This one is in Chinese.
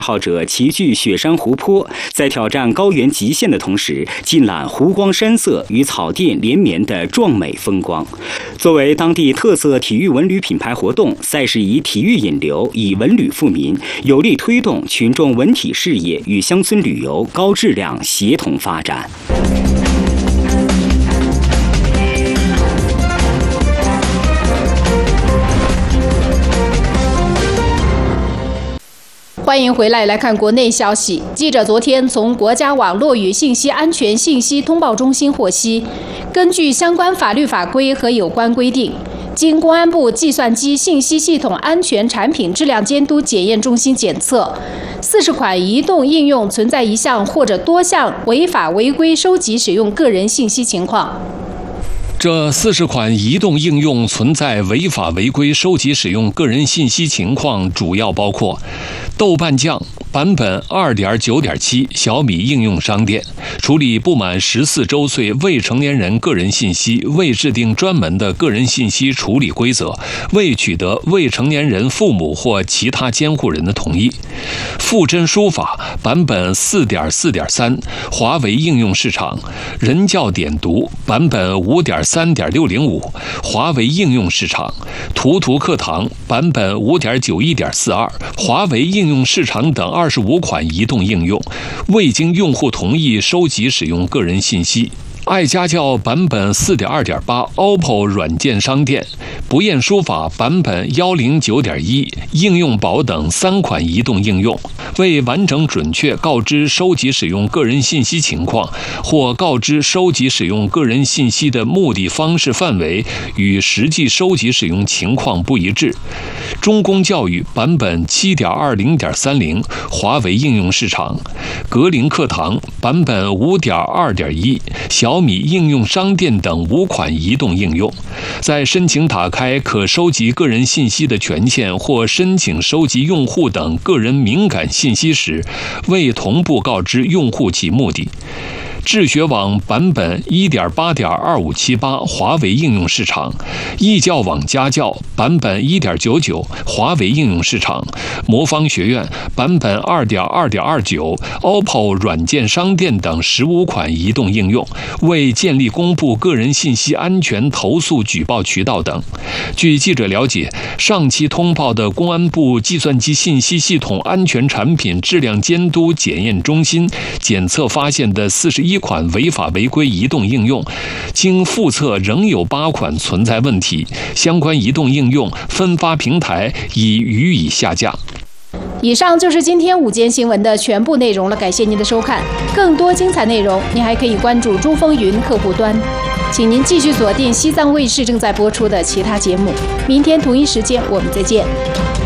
好者齐聚雪山湖泊，在挑战高原极限的同时，尽览湖光山色与草甸连绵的壮美风光。作为当地特色体育文旅品牌活动，赛事以体育引流，以文旅富民，有力推动群众文体事业与乡村旅游高质量协同发展。 欢迎回来看国内消息。记者昨天从国家网络与信息安全信息通报中心获悉，根据相关法律法规和有关规定，经公安部计算机信息系统安全产品质量监督检验中心检测，40款移动应用存在一项或者多项违法违规收集使用个人信息情况。 这40款移动应用存在违法违规收集使用个人信息情况，主要包括豆瓣酱版本 2.9.7 小米应用商店处理不满14周岁未成年人个人信息，未制定专门的个人信息处理规则，未取得未成年人父母或其他监护人的同意。富真书法版本 4.4.3 华为应用市场，人教点读版本 5.3.605 华为应用市场，图图课堂版本 5.91.42 华为应用市场等25款移动应用未经用户同意收集使用个人信息。爱家教版本 4.2.8 OPPO 软件商店，不厌书法版本 109.1 应用宝等3款移动应用，未完整准确告知收集使用个人信息情况，或告知收集使用个人信息的目的方式范围与实际收集使用情况不一致。中公教育版本 7.20.30 华为应用市场，格林课堂版本 5.2.1 小米应用商店等5款移动应用，在申请打开可收集个人信息的权限或申请收集用户等个人敏感信息时，未同步告知用户其目的。智学网版本 1.8.2578 华为应用市场，易教网家教版本 1.99 华为应用市场，魔方学院版本 2.2.29 OPPO 软件商店等15款移动应用未建立公布个人信息安全投诉举报渠道等。据记者了解，上期通报的公安部计算机信息系统安全产品质量监督检验中心检测发现的41款违法违规移动应用，经复测仍有8款存在问题，相关移动应用分发平台已予以下架。 以上就是今天午间新闻的全部内容了，感谢您的收看。更多精彩内容，您还可以关注珠风云客户端。请您继续锁定西藏卫视正在播出的其他节目。明天同一时间我们再见。